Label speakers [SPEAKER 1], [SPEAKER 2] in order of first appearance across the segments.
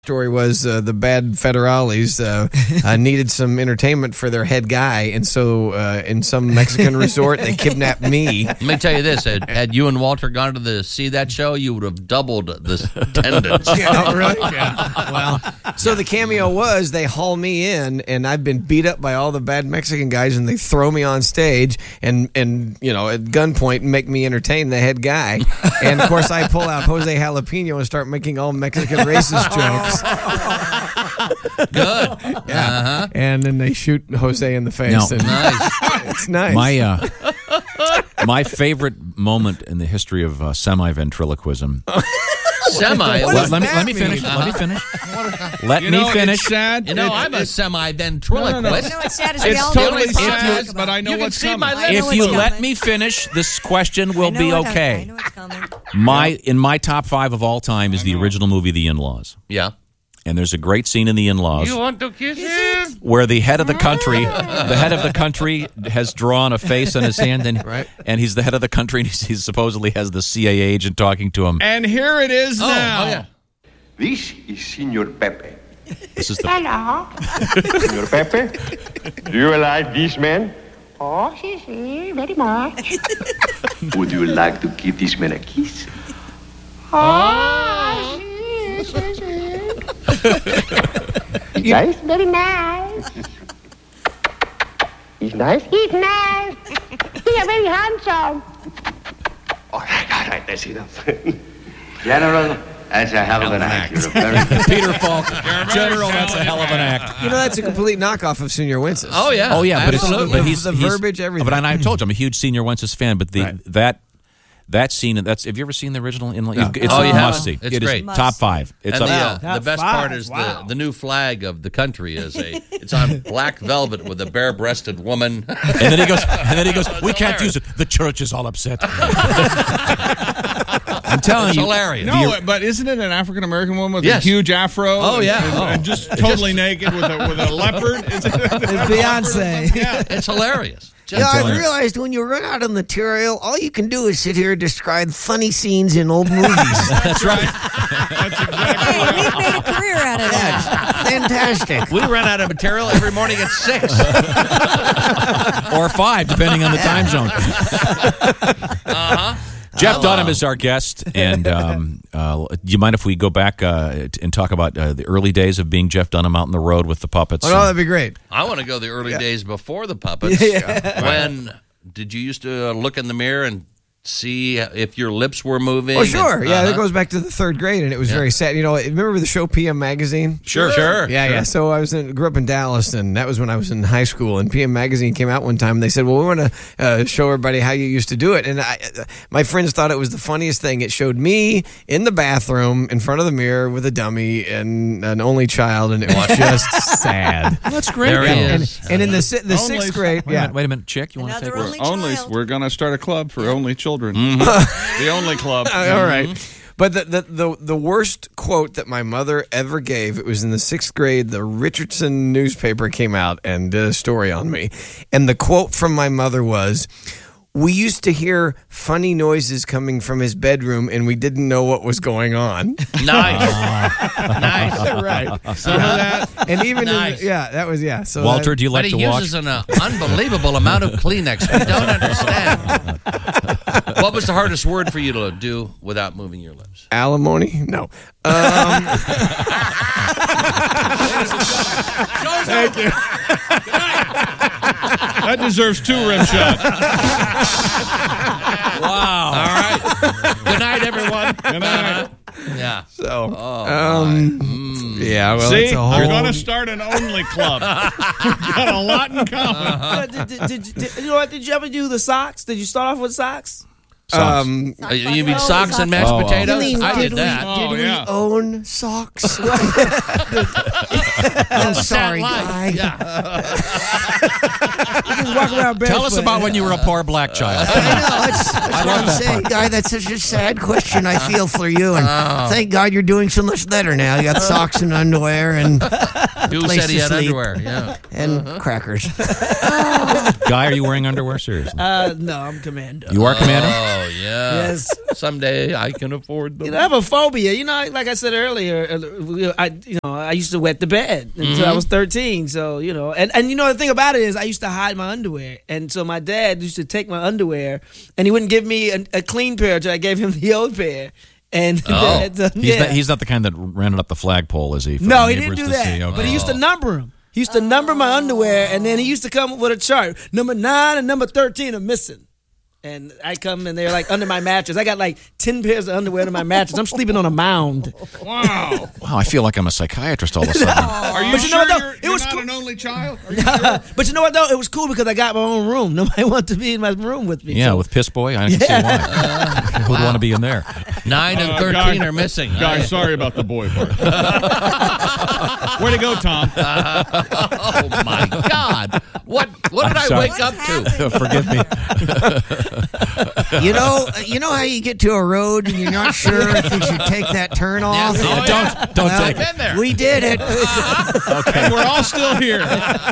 [SPEAKER 1] Story was the bad federales needed some entertainment for their head guy, and so in some Mexican resort they kidnapped me.
[SPEAKER 2] Let me tell you this: had you and Walter gone to see that show, you would have doubled the attendance.
[SPEAKER 1] Yeah, really? Yeah. Well, so the cameo was they haul me in, and I've been beat up by all the bad Mexican guys, and they throw me on stage and you know, at gunpoint make me entertain the head guy, and of course I pull out Jose Jalapeno and start making all Mexican racist jokes.
[SPEAKER 2] Good.
[SPEAKER 1] Yeah. And then they shoot Jose in the face.
[SPEAKER 3] No.
[SPEAKER 1] And
[SPEAKER 2] Nice.
[SPEAKER 1] it's nice.
[SPEAKER 3] My favorite moment in the history of semi-ventriloquism.
[SPEAKER 2] Semi.
[SPEAKER 3] Let me finish. Let me finish. Let me finish.
[SPEAKER 4] It's sad.
[SPEAKER 2] You know, I'm a semi-ventriloquist.
[SPEAKER 5] No, it's sad as
[SPEAKER 4] It's
[SPEAKER 5] all
[SPEAKER 4] totally
[SPEAKER 5] know what
[SPEAKER 4] sad,
[SPEAKER 5] you're talking
[SPEAKER 4] but I know
[SPEAKER 2] You can
[SPEAKER 4] what's
[SPEAKER 2] see
[SPEAKER 4] coming.
[SPEAKER 2] my lips.
[SPEAKER 5] I know
[SPEAKER 3] If
[SPEAKER 5] what's
[SPEAKER 3] you
[SPEAKER 5] coming.
[SPEAKER 3] let me finish, this question will be
[SPEAKER 5] I
[SPEAKER 3] okay.
[SPEAKER 5] know it's coming.
[SPEAKER 3] In my top 5 of all time is the original movie The In-Laws.
[SPEAKER 2] Yeah.
[SPEAKER 3] And there's a great scene in The In-Laws
[SPEAKER 2] You want to kiss him?
[SPEAKER 3] where the head of the country has drawn a face on his hand, and he's the head of the country, and he supposedly has the CIA agent talking to him.
[SPEAKER 4] And here it is now.
[SPEAKER 2] Oh, yeah.
[SPEAKER 6] This is Senor Pepe.
[SPEAKER 3] This is the
[SPEAKER 7] Hello.
[SPEAKER 6] Senor Pepe, do you like this man?
[SPEAKER 7] Oh, sí, very much.
[SPEAKER 6] Would you like to give this man a kiss?
[SPEAKER 7] Oh, sí. He's nice? Very nice. He's nice? He's nice. He's very handsome.
[SPEAKER 6] All right, that's enough. General, that's a hell of an act. You're a very
[SPEAKER 3] Peter Falk. General, that's a hell of an act.
[SPEAKER 1] You know, that's a complete knockoff of Senor Wences.
[SPEAKER 2] Oh, yeah.
[SPEAKER 3] Oh, yeah, but
[SPEAKER 2] Absolutely.
[SPEAKER 3] he's
[SPEAKER 1] the verbiage, everything.
[SPEAKER 3] But I told you, I'm a huge Senior Wences fan. But that scene, have you ever seen the original? It's
[SPEAKER 2] Oh,
[SPEAKER 3] a
[SPEAKER 2] you
[SPEAKER 3] must
[SPEAKER 2] haven't?
[SPEAKER 3] see.
[SPEAKER 2] It's
[SPEAKER 3] It is
[SPEAKER 2] great.
[SPEAKER 3] top 5. It's
[SPEAKER 2] And
[SPEAKER 3] up.
[SPEAKER 2] the best part is the new flag of the country it's on black velvet with a bare-breasted woman.
[SPEAKER 3] And then he goes, we can't use it. The church is all upset. I'm telling
[SPEAKER 2] It's
[SPEAKER 3] you.
[SPEAKER 2] hilarious.
[SPEAKER 4] No, but isn't it an African American woman with
[SPEAKER 2] Yes.
[SPEAKER 4] a huge afro?
[SPEAKER 2] Oh, yeah.
[SPEAKER 4] And just totally naked with a leopard? It's
[SPEAKER 8] Beyonce.
[SPEAKER 4] Yeah.
[SPEAKER 2] It's hilarious.
[SPEAKER 1] Yeah, I've realized when you run out of material, all you can do is sit here and describe funny scenes in old movies.
[SPEAKER 3] That's right.
[SPEAKER 5] Hey, we've made a career out of that.
[SPEAKER 1] Fantastic.
[SPEAKER 2] We run out of material every morning at 6.
[SPEAKER 3] Or 5, depending on the time zone. Jeff Dunham is our guest, and do you mind if we go back and talk about the early days of being Jeff Dunham out on the road with the puppets?
[SPEAKER 1] Oh, no, that'd be great.
[SPEAKER 2] I want to go the early days before the puppets. When did you used to look in the mirror and see if your lips were moving?
[SPEAKER 1] Oh, sure. Yeah, that goes back to the 3rd grade, and it was very sad. You know, remember the show PM Magazine?
[SPEAKER 2] Sure.
[SPEAKER 1] Yeah. So I grew up in Dallas, and that was when I was in high school. And PM Magazine came out one time, and they said, "Well, we want to show everybody how you used to do it." And my friends thought it was the funniest thing. It showed me in the bathroom in front of the mirror with a dummy and an only child, and it was just sad.
[SPEAKER 3] That's great.
[SPEAKER 2] There he is.
[SPEAKER 1] And in the 6th grade,
[SPEAKER 3] Wait a minute, Chick, you want to take
[SPEAKER 5] Another
[SPEAKER 3] it?
[SPEAKER 5] only child.
[SPEAKER 4] We're going to start a club for only children. The only club.
[SPEAKER 1] All right. But the worst quote that my mother ever gave, it was in the 6th grade, the Richardson newspaper came out and did a story on me. And the quote from my mother was, "We used to hear funny noises coming from his bedroom, and we didn't know what was going on."
[SPEAKER 2] Nice. Nice.
[SPEAKER 1] Right. So that, and even
[SPEAKER 2] Nice.
[SPEAKER 1] that was So
[SPEAKER 3] Walter, do you
[SPEAKER 2] But
[SPEAKER 3] like
[SPEAKER 2] he
[SPEAKER 3] to watch?
[SPEAKER 2] uses an unbelievable amount of Kleenex. We don't understand. What was the hardest word for you to do without moving your lips?
[SPEAKER 1] alimony? No. Thank you.
[SPEAKER 4] That deserves 2 rim shots.
[SPEAKER 2] Wow. All right. Good night, everyone.
[SPEAKER 4] Good night.
[SPEAKER 2] Yeah.
[SPEAKER 1] So, yeah. Well,
[SPEAKER 4] See,
[SPEAKER 1] it's a
[SPEAKER 4] we're
[SPEAKER 1] whole.
[SPEAKER 4] going to start an only club. We've got a lot in common.
[SPEAKER 8] You know what? Did you ever do the socks? Did you start off with socks?
[SPEAKER 2] You mean socks and mashed potatoes? I did that.
[SPEAKER 4] Oh, yeah.
[SPEAKER 1] Own socks? I'm sorry, guy.
[SPEAKER 2] Yeah.
[SPEAKER 8] You just walk around barefoot.
[SPEAKER 3] Tell us about when you were a poor black child.
[SPEAKER 1] I know. That's what I'm saying, guy. That's such a sad question. I feel for you, and thank God you're doing so much better now. You got socks and underwear and
[SPEAKER 2] Who
[SPEAKER 1] place
[SPEAKER 2] said he
[SPEAKER 1] to
[SPEAKER 2] had
[SPEAKER 1] sleep.
[SPEAKER 2] underwear? Yeah.
[SPEAKER 1] and crackers.
[SPEAKER 3] Guy, are you wearing underwear? Seriously.
[SPEAKER 8] No, I'm commando.
[SPEAKER 3] You are Commander?
[SPEAKER 2] Oh, Oh, yeah.
[SPEAKER 8] Yes.
[SPEAKER 2] Someday I can afford them.
[SPEAKER 8] I have a phobia. Like I said earlier, I used to wet the bed until I was 13. So, and the thing about it is I used to hide my underwear. And so my dad used to take my underwear and he wouldn't give me a clean pair until I gave him the old pair. And
[SPEAKER 3] he's not the kind that ran it up the flagpole, is he?
[SPEAKER 8] No, he didn't do that. But he used to number them. He used to number my underwear, and then he used to come with a chart. Number 9 and number 13 are missing. And I come and they're like under my mattress. I got like 10 pairs of underwear under my mattress. I'm sleeping on a mound.
[SPEAKER 4] Wow.
[SPEAKER 3] Wow, I feel like I'm a psychiatrist all of a sudden.
[SPEAKER 4] Are you sure you're not an only child?
[SPEAKER 8] But you know what, though? It was cool because I got my own room. Nobody wanted to be in my room with me.
[SPEAKER 3] Yeah, with Piss Boy? I can see why. Who would want to be in there?
[SPEAKER 2] 9 and 13 are missing.
[SPEAKER 4] Guys, sorry about the boy part. Way to go, Tom.
[SPEAKER 2] Oh, my God. What did I wake up to?
[SPEAKER 3] Forgive me.
[SPEAKER 1] You know how you get to a road and you're not sure if you should take that turn off?
[SPEAKER 2] Yes.
[SPEAKER 3] Don't take it.
[SPEAKER 2] Been there.
[SPEAKER 1] We did it.
[SPEAKER 4] Okay. And we're all still here.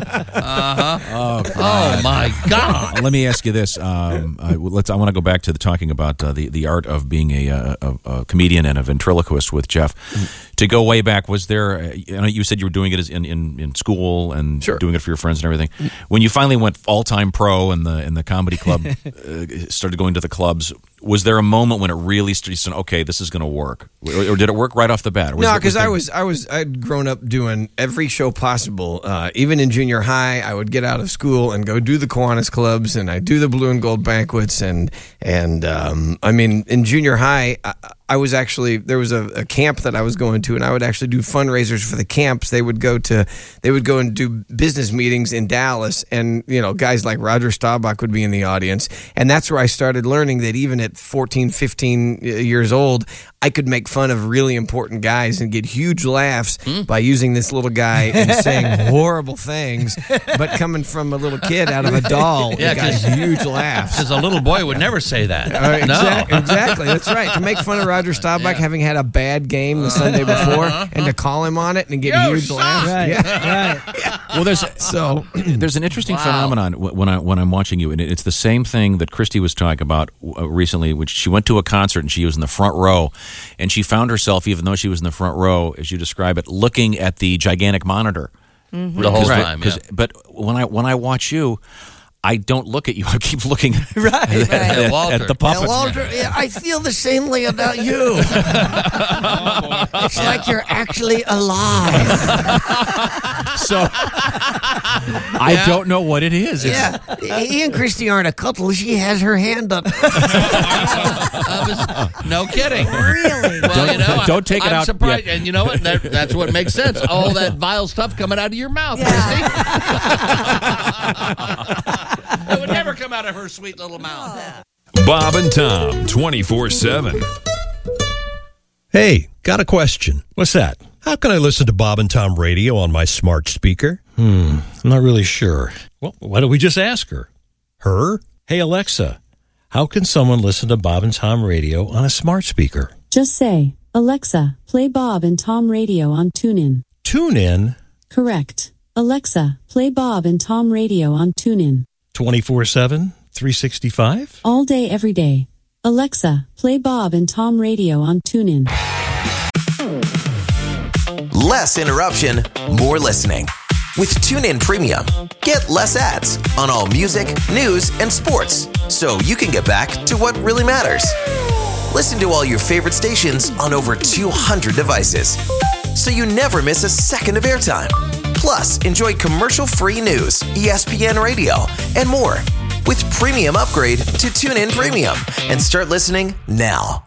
[SPEAKER 2] Oh, my God.
[SPEAKER 3] Let me ask you this. I want to go back to talking about the art of being a comedian and a ventriloquist with Jeff. To go way back, was there? I know you said you were doing it in school and doing it for your friends and everything. When you finally went all-time pro in the comedy club, started going to the clubs. Was there a moment when it really started? Okay, this is going to work, or did it work right off the bat?
[SPEAKER 1] No, because I'd grown up doing every show possible. Even in junior high, I would get out of school and go do the Kiwanis clubs, and I'd do the Blue and Gold banquets, and I mean, in junior high, I was actually, there was a camp that I was going to, and I would actually do fundraisers for the camps. They would go and do business meetings in Dallas, and guys like Roger Staubach would be in the audience, and that's where I started learning that even at 14, 15 years old, I could make fun of really important guys and get huge laughs by using this little guy and saying horrible things, but coming from a little kid out of a doll, it got huge laughs.
[SPEAKER 2] Because a little boy would never say that.
[SPEAKER 1] Exactly. That's right. To make fun of Roger Staubach having had a bad game the Sunday before, and to call him on it and get huge laughs.
[SPEAKER 8] Right.
[SPEAKER 3] Well, there's an interesting phenomenon when I'm watching you, and it's the same thing that Christy was talking about recently, which she went to a concert and she was in the front row, and she found herself, even though she was in the front row, as you describe it, looking at the gigantic monitor
[SPEAKER 2] the whole time. Yeah.
[SPEAKER 3] But when I watch you, I don't look at you. I keep looking at the puppets.
[SPEAKER 1] Walter, I feel the same way about you. It's like you're actually alive.
[SPEAKER 3] So I don't know what it is.
[SPEAKER 1] He and Christy aren't a couple. She has her hand up.
[SPEAKER 2] No kidding.
[SPEAKER 5] Really?
[SPEAKER 2] Well,
[SPEAKER 3] don't take it
[SPEAKER 2] I'm
[SPEAKER 3] out
[SPEAKER 2] surprised.
[SPEAKER 3] yet.
[SPEAKER 2] And you know what? That's what makes sense. All that vile stuff coming out of your mouth, Christy. It would never come out of her sweet little mouth.
[SPEAKER 9] Bob and Tom, 24/7.
[SPEAKER 10] Hey, got a question. What's that? How can I listen to Bob and Tom radio on my smart speaker? I'm not really sure. Well, why don't we just ask her? Her? Hey, Alexa, how can someone listen to Bob and Tom radio on a smart speaker?
[SPEAKER 11] Just say, Alexa, play Bob and Tom radio on TuneIn.
[SPEAKER 10] TuneIn?
[SPEAKER 11] Correct. Alexa, play Bob and Tom radio on TuneIn.
[SPEAKER 10] 24/7, 365?
[SPEAKER 11] All day, every day. Alexa, play Bob and Tom radio on TuneIn.
[SPEAKER 12] Less interruption, more listening. With TuneIn Premium, get less ads on all music, news, and sports, so you can get back to what really matters. Listen to all your favorite stations on over 200 devices, so you never miss a second of airtime. Plus, enjoy commercial-free news, ESPN Radio, and more. With Premium Upgrade to TuneIn Premium and start listening now.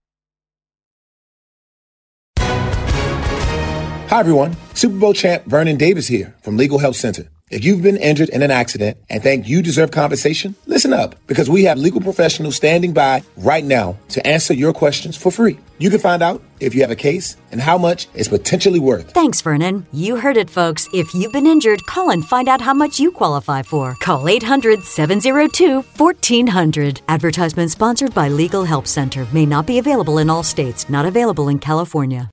[SPEAKER 13] Hi, everyone. Super Bowl champ Vernon Davis here from Legal Help Center. If you've been injured in an accident and think you deserve compensation, listen up, because we have legal professionals standing by right now to answer your questions for free. You can find out if you have a case and how much it's potentially worth.
[SPEAKER 14] Thanks, Vernon. You heard it, folks. If you've been injured, call and find out how much you qualify for. Call 800-702-1400. Advertisement sponsored by Legal Help Center. May not be available in all states. Not available in California.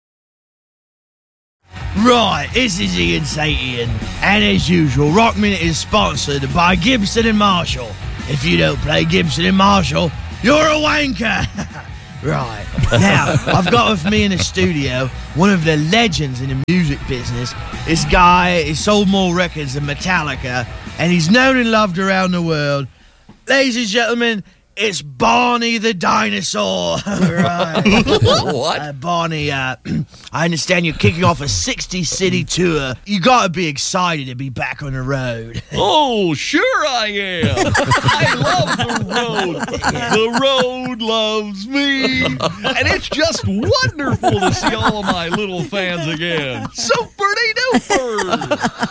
[SPEAKER 15] Right, this is Ian Satian, and as usual, Rock Minute is sponsored by Gibson and Marshall. If you don't play Gibson and Marshall, You're a wanker. Right. Now, I've got with me in the studio one of the legends in the music business. This guy, he sold more records than Metallica, and he's known and loved around the world. Ladies and gentlemen, it's Barney the Dinosaur. Right.
[SPEAKER 2] What?
[SPEAKER 15] Barney, I understand you're kicking off a 60-city tour. You gotta be excited to be back on the road.
[SPEAKER 4] Oh, sure I am. I love the road. The road loves me. And it's just wonderful to see all of my little fans again. Super-de-duper.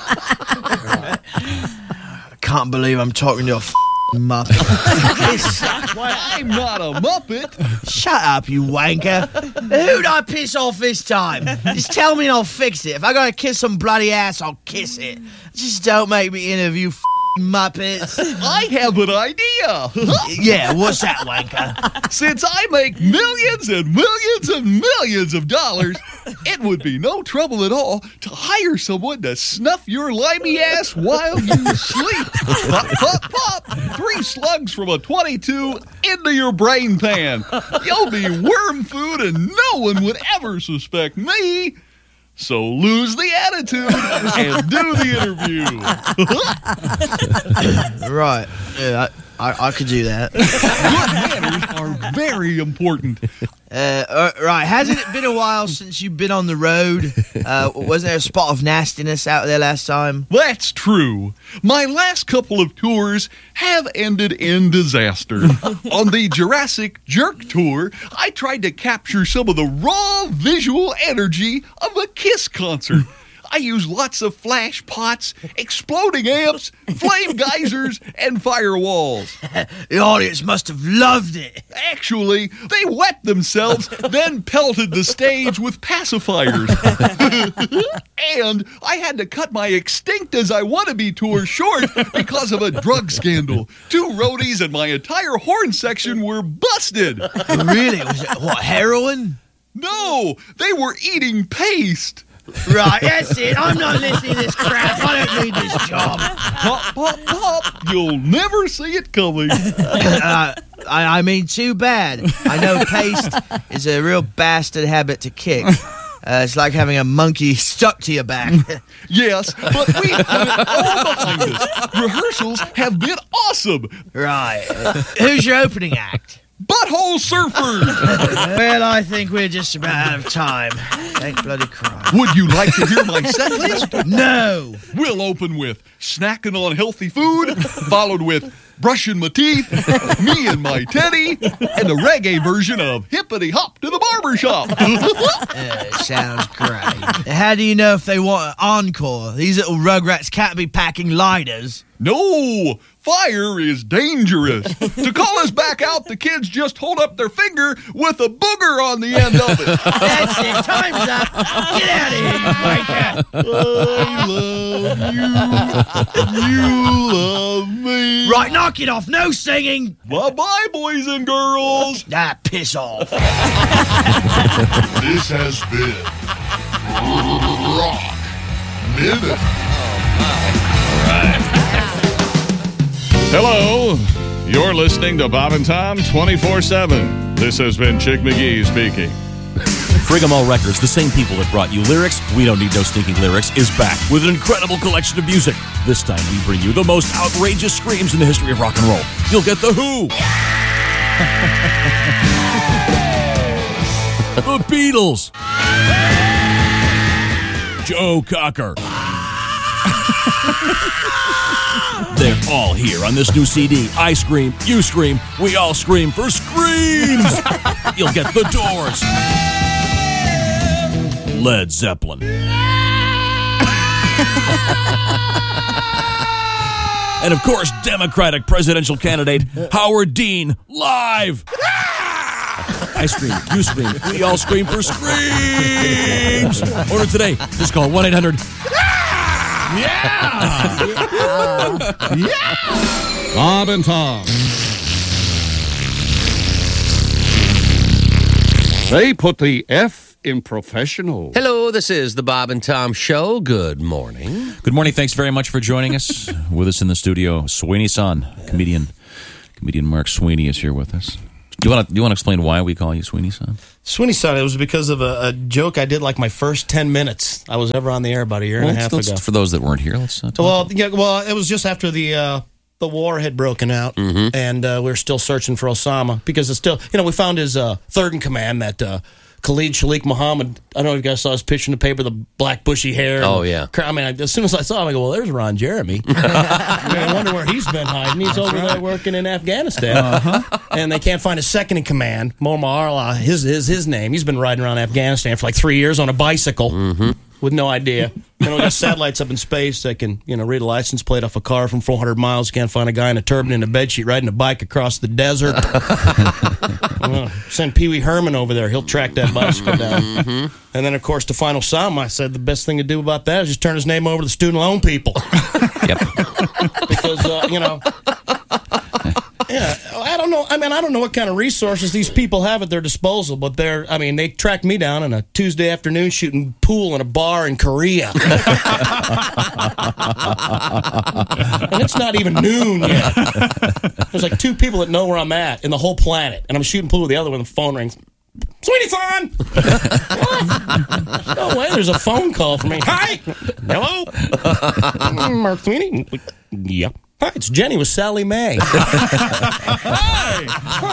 [SPEAKER 15] I can't believe I'm talking to a Muppet.
[SPEAKER 4] Why, I'm not a Muppet.
[SPEAKER 15] Shut up, you wanker. Who'd I piss off this time? Just tell me and I'll fix it. If I gotta kiss some bloody ass, I'll kiss it. Just don't make me interview Muppets.
[SPEAKER 4] I have an idea.
[SPEAKER 15] Yeah, what's that, wanker?
[SPEAKER 4] Since I make millions and millions and millions of dollars, it would be no trouble at all to hire someone to snuff your limey ass while you sleep. Pop, pop, pop. 3 slugs from a 22 into your brain pan. You'll be worm food and no one would ever suspect me. So lose the attitude and do the interview.
[SPEAKER 15] Right. Yeah, I could do that.
[SPEAKER 4] Good manners are very important.
[SPEAKER 15] Right. Hasn't it been a while since you've been on the road? Wasn't there a spot of nastiness out there last time?
[SPEAKER 4] That's true. My last couple of tours have ended in disaster. On the Jurassic Jerk Tour, I tried to capture some of the raw visual energy of a Kiss concert. I used lots of flash pots, exploding amps, flame geysers, and firewalls.
[SPEAKER 15] The audience must have loved it.
[SPEAKER 4] Actually, they wet themselves, then pelted the stage with pacifiers. And I had to cut my Extinct as I Wannabe tour short because of a drug scandal. 2 roadies and my entire horn section were busted.
[SPEAKER 15] Really? Was it, what, heroin?
[SPEAKER 4] No, they were eating paste.
[SPEAKER 15] Right, that's it. I'm not listening to this crap. I don't need this job.
[SPEAKER 4] Pop, pop, pop. You'll never see it coming.
[SPEAKER 15] I mean, too bad. I know paste is a real bastard habit to kick. It's like having a monkey stuck to your back.
[SPEAKER 4] Yes, but we have it all behind us. Rehearsals have been awesome.
[SPEAKER 15] Right. Who's your opening act?
[SPEAKER 4] Butthole Surfers!
[SPEAKER 15] Well, I think we're just about out of time. Thank bloody Christ.
[SPEAKER 4] Would you like to hear my set list?
[SPEAKER 15] No!
[SPEAKER 4] We'll open with snacking on healthy food, followed with brushing my teeth, me and my teddy, and a reggae version of Hippity Hop to the Barbershop.
[SPEAKER 15] Sounds great. How do you know if they want an encore? These little rugrats can't be packing lighters.
[SPEAKER 4] No! Fire is dangerous. To call us back out, the kids just hold up their finger with a booger on the end of it.
[SPEAKER 15] That's it. Time's up. Get out of here, you wanker.
[SPEAKER 4] I love you. You love me.
[SPEAKER 15] Right, knock it off. No singing.
[SPEAKER 4] Bye-bye, boys and girls.
[SPEAKER 15] Ah, piss off.
[SPEAKER 16] This has been Rock Minute.
[SPEAKER 4] All right. Hello, you're listening to Bob and Tom 24/7. This has been Chick McGee speaking.
[SPEAKER 3] Frigamo Records, the same people that brought you lyrics, we don't need no stinking lyrics, is back with an incredible collection of music. This time we bring you the most outrageous screams in the history of rock and roll. You'll get The Who, The Beatles, Joe Cocker. They're all here on this new CD. I scream, you scream, we all scream for screams. You'll get The Doors, Led Zeppelin, and of course, Democratic presidential candidate Howard Dean live. I scream, you scream, we all scream for screams. Order today. Just call 1-800.
[SPEAKER 4] Yeah! Yeah! Bob and Tom. They put the F in professional.
[SPEAKER 2] Hello, this is the Bob and Tom Show. Good morning.
[SPEAKER 3] Good morning. Thanks very much for joining us. With us in the studio, Sweeney's son, comedian Mark Sweeney is here with us. You want to explain why we call you Sweeney Son?
[SPEAKER 17] Sweeney Son, it was because of a joke I did like my first 10 minutes. I was ever on the air about a year and a half ago.
[SPEAKER 3] For those that weren't here, let's talk
[SPEAKER 17] well, it was just after the war had broken out, and we were still searching for Osama because it's still, we found his third in command, that Khalid Shaikh Mohammed. I don't know if you guys saw his picture in the paper, the black bushy hair.
[SPEAKER 2] Oh, yeah.
[SPEAKER 17] I mean, as soon as I saw him, I go, well, there's Ron Jeremy. I wonder where he's been hiding. He's over there working in Afghanistan. And they can't find a second in command. Muammar Allah, his name. He's been riding around Afghanistan for like 3 years on a bicycle with no idea. We got satellites up in space that can, read a license plate off a car from 400 miles. Can't find a guy in a turban and a bedsheet riding a bike across the desert. Send Pee Wee Herman over there. He'll track that bicycle down. And then, of course, the final sum, I said the best thing to do about that is just turn his name over to the student loan people. Because, yeah, I don't know. I mean, I don't know what kind of resources these people have at their disposal, but they tracked me down on a Tuesday afternoon shooting pool in a bar in Korea. And it's not even noon yet. There's like 2 people that know where I'm at in the whole planet, and I'm shooting pool with the other one. The phone rings. Sweeney Son! What? No way, there's a phone call from me. Hi! Hello? Mark Sweeney? Yeah. Hi, it's Jenny with Sally Mae. Hi!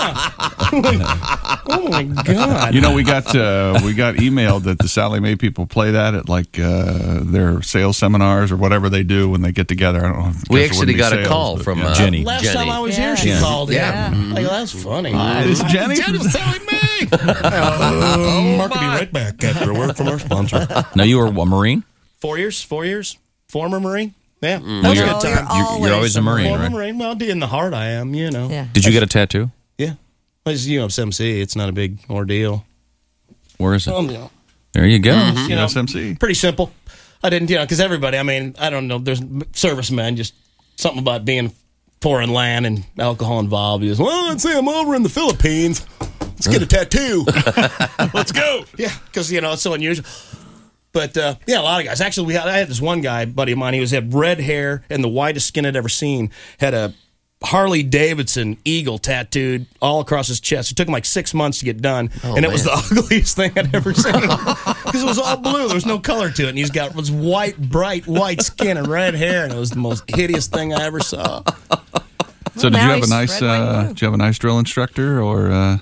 [SPEAKER 17] Oh my God!
[SPEAKER 4] We got emailed that the Sally Mae people play that at like their sales seminars or whatever they do when they get together. I don't know.
[SPEAKER 2] We actually got a call from
[SPEAKER 3] Jenny.
[SPEAKER 17] Last time I was here, she called.
[SPEAKER 2] Yeah.
[SPEAKER 17] Like, that's funny.
[SPEAKER 4] It's Jenny.
[SPEAKER 17] Jenny with Sally Mae. Mark will be right back after a word from our sponsor.
[SPEAKER 3] Now, you were a Marine?
[SPEAKER 17] 4 years. Former Marine. Yeah, that
[SPEAKER 3] Well,
[SPEAKER 17] was a good time.
[SPEAKER 3] You're always a Marine,
[SPEAKER 17] Former
[SPEAKER 3] right?
[SPEAKER 17] Marine. Well, in the heart, I am.
[SPEAKER 5] Yeah.
[SPEAKER 3] Did you get a tattoo?
[SPEAKER 17] Yeah. It's USMC. It's not a big ordeal.
[SPEAKER 3] Where is it? There you go.
[SPEAKER 4] USMC.
[SPEAKER 17] Pretty simple. I didn't, because everybody, I don't know, there's servicemen, just something about being foreign land and alcohol involved. He goes, well, let's say I'm over in the Philippines. Let's get a tattoo. Let's go. Yeah, because, it's so unusual. But, a lot of guys. Actually, I had this one guy, buddy of mine. He had red hair and the whitest skin I'd ever seen. Had a Harley Davidson eagle tattooed all across his chest. It took him like 6 months to get done. And it was the ugliest thing I'd ever seen. Because it was all blue. There was no color to it. And he's got this bright white skin and red hair. And it was the most hideous thing I ever saw.
[SPEAKER 4] So did you have a nice drill instructor or...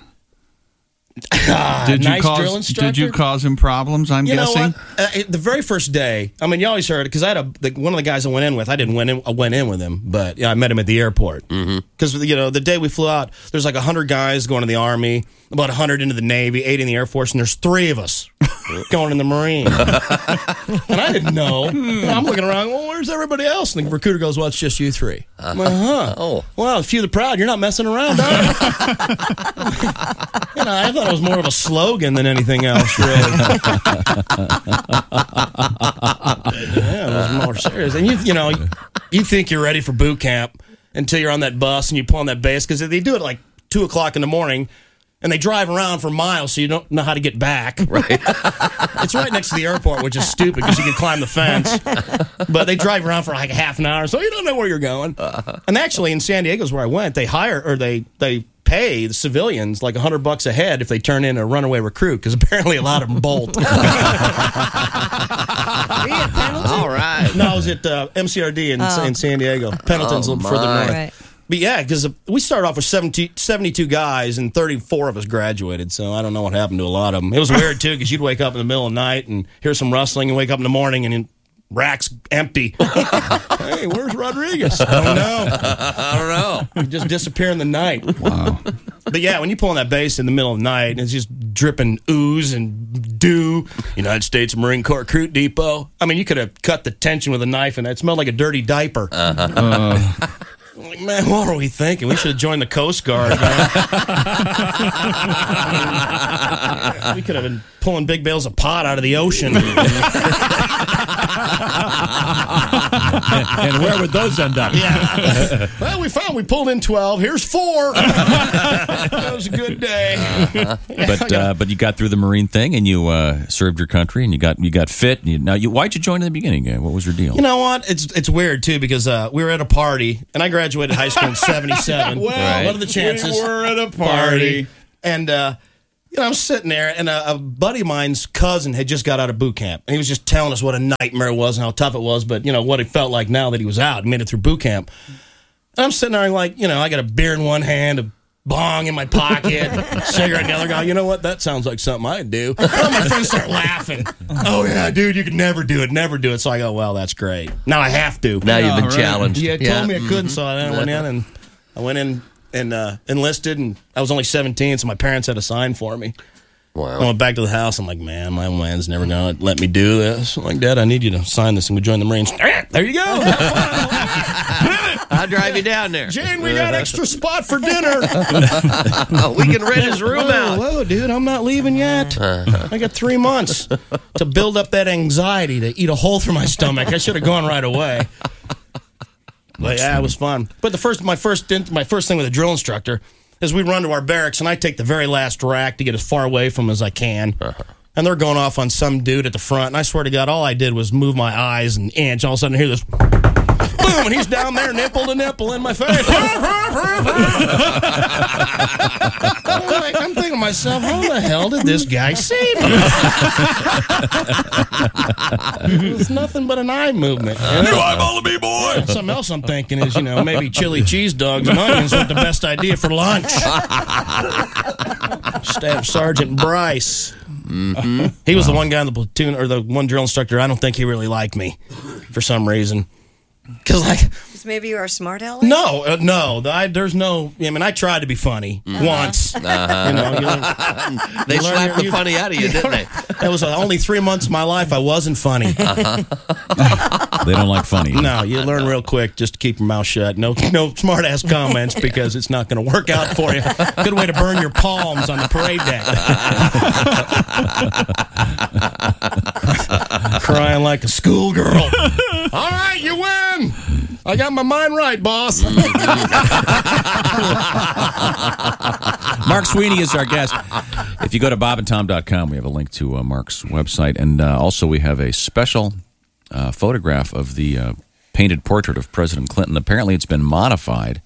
[SPEAKER 4] Did you cause him problems? I'm guessing.
[SPEAKER 17] The very first day, you always heard it because I had one of the guys I went in with. I didn't went in with him, but I met him at the airport. Because the day we flew out, there's like 100 guys going to the Army, about 100 into the Navy, 8 in the Air Force, and there's 3 of us going in the Marine. And I didn't know. I'm looking around. Well, where's everybody else? And the recruiter goes, "Well, it's just you 3." I'm like, Oh, well, few the proud. You're not messing around, are you? I thought it was more of a slogan than anything else, really. Yeah, it was more serious. And you think you're ready for boot camp until you're on that bus and you pull on that base because they do it like 2 o'clock in the morning. And they drive around for miles, so you don't know how to get back. Right. It's right next to the airport, which is stupid because you can climb the fence. But they drive around for like a half an hour, so you don't know where you're going. And actually, in San Diego is where I went. They they pay the civilians like $100 a head if they turn in a runaway recruit because apparently a lot of them bolt.
[SPEAKER 2] All right.
[SPEAKER 17] No, I was at MCRD in San Diego. Pendleton's a little further north. Right. But yeah, because we started off with 72 guys, and 34 of us graduated, so I don't know what happened to a lot of them. It was weird, too, because you'd wake up in the middle of the night and hear some rustling, and wake up in the morning, and rack's empty. Hey, where's Rodriguez? I don't know. He'd just disappear in the night.
[SPEAKER 4] Wow.
[SPEAKER 17] But yeah, when you pull on that base in the middle of the night, and it's just dripping ooze and dew, United States Marine Corps Recruit Depot. You could have cut the tension with a knife, and it smelled like a dirty diaper. Like, man, what are we thinking? We should have joined the Coast Guard, man. We could have been pulling big bales of pot out of the ocean.
[SPEAKER 3] And where would those end up?
[SPEAKER 17] Yeah. Well, we pulled in 12. Here's 4. That was a good day.
[SPEAKER 3] But you got through the Marine thing, and you served your country, and you got fit. And why'd you join in the beginning? What was your deal?
[SPEAKER 17] You know what? It's weird too because we were at a party, and I graduated high school in '77.
[SPEAKER 2] Well,
[SPEAKER 17] what are the chances?
[SPEAKER 4] We were at a party.
[SPEAKER 17] And I'm sitting there, and a buddy of mine's cousin had just got out of boot camp, and he was just telling us what a nightmare it was and how tough it was, but what it felt like now that he was out, made it through boot camp. And I'm sitting there like, I got a beer in one hand, a bong in my pocket, cigarette in the other. Guy, you know what? That sounds like something I'd do. And my friends start laughing. Oh yeah, dude, you could never do it. So I go, well, that's great. Now I have to.
[SPEAKER 2] Now you've been challenged.
[SPEAKER 17] You told me I couldn't, so I went in and enlisted, and I was only 17, so my parents had to sign for me.
[SPEAKER 2] Wow.
[SPEAKER 17] I went back to the house. I'm like, man, my man's never going to let me do this. I'm like, Dad, I need you to sign this and we join the Marines. There you go.
[SPEAKER 2] I'll drive you down there.
[SPEAKER 17] Jane, we got extra spot for dinner.
[SPEAKER 2] We can rent his room out.
[SPEAKER 17] Whoa, dude, I'm not leaving yet. I got 3 months to build up that anxiety to eat a hole through my stomach. I should have gone right away. But yeah, it was fun. But my first thing with a drill instructor is we run to our barracks, and I take the very last rack to get as far away from as I can. And they're going off on some dude at the front, and I swear to God, all I did was move my eyes an inch. All of a sudden, I hear this boom, and he's down there nipple to nipple in my face. I'm thinking to myself, how the hell did this guy see me? It's nothing but an eye movement.
[SPEAKER 16] You eyeball me, boy.
[SPEAKER 17] Something else I'm thinking is, maybe chili cheese dogs and onions weren't the best idea for lunch. Staff Sergeant Bryce.
[SPEAKER 2] Mm-hmm.
[SPEAKER 17] He was the one guy in the platoon, or the one drill instructor. I don't think he really liked me for some reason. Because
[SPEAKER 5] maybe you're a smart aleck?
[SPEAKER 17] No. There's no. I tried to be funny once.
[SPEAKER 2] They slapped the funny out of you, didn't they?
[SPEAKER 17] That was only 3 months of my life I wasn't funny.
[SPEAKER 3] They don't like funny.
[SPEAKER 17] No, you learn real quick just to keep your mouth shut. No smart ass comments because it's not going to work out for you. Good way to burn your palms on the parade deck. Crying like a schoolgirl. All right, you win. I got my mind right, boss.
[SPEAKER 3] Mark Sweeney is our guest. If you go to bobandtom.com, we have a link to Mark's website. And also we have a special photograph of the painted portrait of President Clinton. Apparently it's been modified.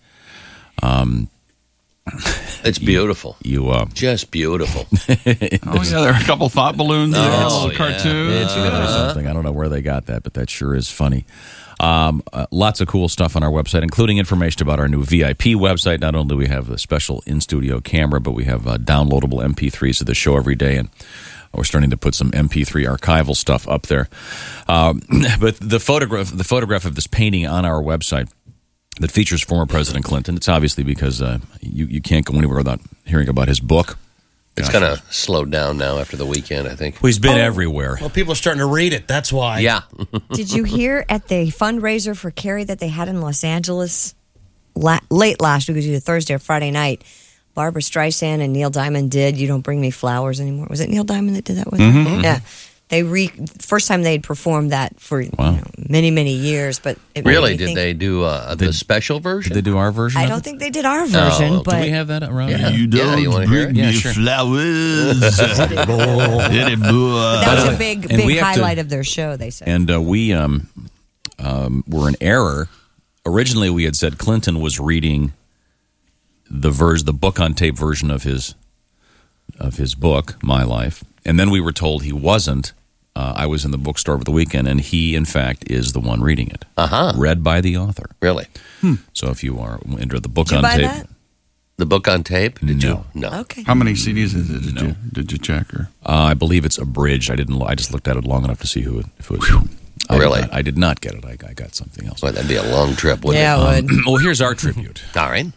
[SPEAKER 2] It's beautiful. Just beautiful.
[SPEAKER 4] There are a couple thought balloons there.
[SPEAKER 2] Oh,
[SPEAKER 4] It's a cartoon.
[SPEAKER 3] Something. I don't know where they got that, but that sure is funny. Lots of cool stuff on our website, including information about our new VIP website. Not only do we have the special in-studio camera, but we have downloadable MP3s of the show every day, and we're starting to put some MP3 archival stuff up there. But the photograph of this painting on our website that features former President Clinton, it's obviously because you can't go anywhere without hearing about his book.
[SPEAKER 2] It's kind of slowed down now after the weekend, I think.
[SPEAKER 3] Well, he's been everywhere.
[SPEAKER 17] Well, people are starting to read it. That's why.
[SPEAKER 2] Yeah.
[SPEAKER 5] Did you hear at the fundraiser for Kerry that they had in Los Angeles late last week, it was either Thursday or Friday night, Barbara Streisand and Neil Diamond did You Don't Bring Me Flowers Anymore. Was it Neil Diamond that did that with her? Yeah. First time they'd performed that for many, many years. But it
[SPEAKER 2] really, did they do the special version?
[SPEAKER 3] Did they do our version?
[SPEAKER 5] I don't think they did our version. But
[SPEAKER 3] do we have that around?
[SPEAKER 2] Yeah.
[SPEAKER 4] You don't bring me flowers.
[SPEAKER 5] That was a big highlight of their show, they said.
[SPEAKER 3] And we were in error. Originally, we had said Clinton was reading the book on tape version of his book, My Life, and then we were told he wasn't. I was in the bookstore over the weekend, and he, in fact, is the one reading it. Read by the author.
[SPEAKER 2] Really?
[SPEAKER 3] So if you are into the book
[SPEAKER 5] Did
[SPEAKER 3] on
[SPEAKER 5] you buy
[SPEAKER 3] tape,
[SPEAKER 5] that?
[SPEAKER 2] The book on tape? Did you? No.
[SPEAKER 5] Okay.
[SPEAKER 4] How many CDs is it? Did you check? Or?
[SPEAKER 3] I believe it's abridged. I just looked at it long enough to see if it was.
[SPEAKER 2] Really?
[SPEAKER 3] I did not get it. I got something else.
[SPEAKER 2] Well, that'd be a long trip, wouldn't
[SPEAKER 5] it?
[SPEAKER 2] Would.
[SPEAKER 3] Well, here's our tribute.
[SPEAKER 2] All right.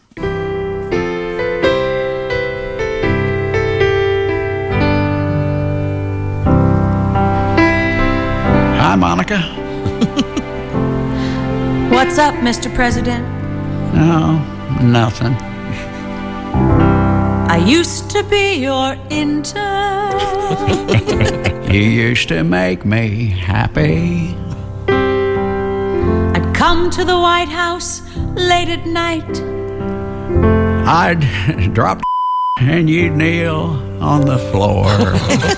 [SPEAKER 4] Hi, Monica.
[SPEAKER 18] What's up, Mr. President?
[SPEAKER 4] No, nothing.
[SPEAKER 18] I used to be your intern.
[SPEAKER 4] You used to make me happy.
[SPEAKER 18] I'd come come to the White House late at night.
[SPEAKER 19] I'd drop and you'd kneel on the floor.